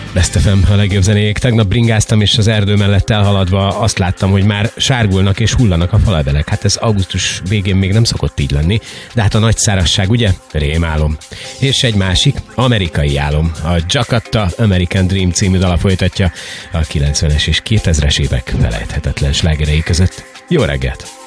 Best FM a legjobb zenéjék. Tegnap bringáztam, és az erdő mellett elhaladva azt láttam, hogy már sárgulnak és hullanak a falevelek. Hát ez augusztus végén még nem szokott így lenni, de hát a nagy szárazság, ugye? Rémálom. És egy másik, amerikai álom. A Jakarta American Dream című dala folytatja a 90-es és 2000-es évek felejthetetlen slágerei között. Jó reggelt!